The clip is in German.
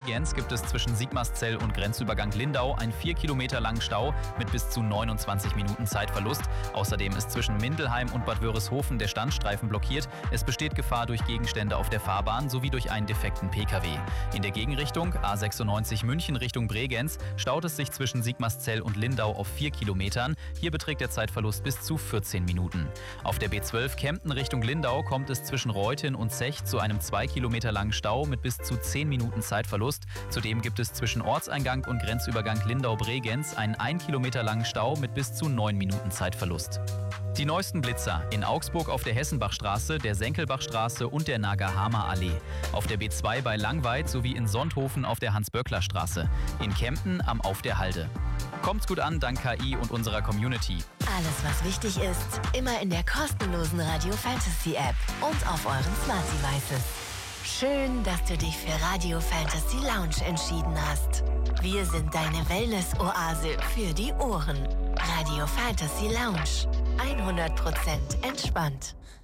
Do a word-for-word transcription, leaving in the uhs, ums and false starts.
Bregenz gibt es zwischen Sigmaringen und Grenzübergang Lindau einen vier Kilometer langen Stau mit bis zu neunundzwanzig Minuten Zeitverlust. Außerdem ist zwischen Mindelheim und Bad Wörishofen der Standstreifen blockiert. Es besteht Gefahr durch Gegenstände auf der Fahrbahn sowie durch einen defekten Pkw. In der Gegenrichtung A sechsundneunzig München Richtung Bregenz staut es sich zwischen Sigmaringen und Lindau auf vier Kilometern. Hier beträgt der Zeitverlust bis zu vierzehn Minuten. Auf der B zwölf Kempten Richtung Lindau kommt es zwischen Reutin und Zech zu einem zwei Kilometer langen Stau mit bis zu zehn Minuten Zeitverlust. Zudem gibt es zwischen Ortseingang und Grenzübergang Lindau-Bregenz einen ein Kilometer langen Stau mit bis zu neun Minuten Zeitverlust. Die neuesten Blitzer in Augsburg auf der Hessenbachstraße, der Senkelbachstraße und der Nagahama-Allee. Auf der B zwei bei Langweid sowie in Sonthofen auf der Hans-Böckler-Straße. In Kempten am Auf der Halde. Kommt's gut an dank K I und unserer Community. Alles, was wichtig ist, immer in der kostenlosen Radio Fantasy App und auf euren Smart Devices. Schön, dass du dich für Radio Fantasy Lounge entschieden hast. Wir sind deine Wellness-Oase für die Ohren. Radio Fantasy Lounge. hundert Prozent entspannt.